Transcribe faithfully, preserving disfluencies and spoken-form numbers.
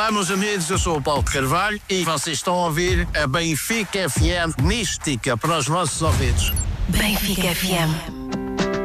Olá, meus amigos, eu sou o Paulo Carvalho e vocês estão a ouvir a Benfica F M Mística para os vossos ouvidos. Benfica F M.